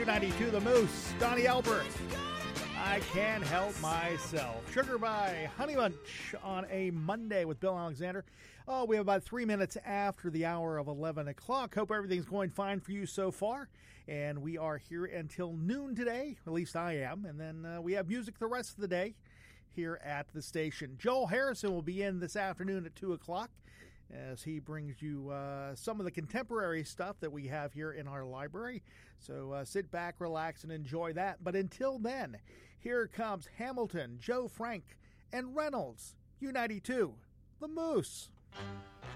U92 The Moose, Donnie Elbert. I Can't Help Myself. Sugar by Honey Bunch on a Monday with Bill Alexander. Oh, we have about 3 minutes after the hour of 11 o'clock. Hope everything's going fine for you so far. And we are here until noon today. At least I am. And then we have music the rest of the day here at the station. Joel Harrison will be in this afternoon at 2 o'clock as he brings you some of the contemporary stuff that we have here in our library. So sit back, relax, and enjoy that. But until then, here comes Hamilton, Joe Frank, and Reynolds, U92, The Moose.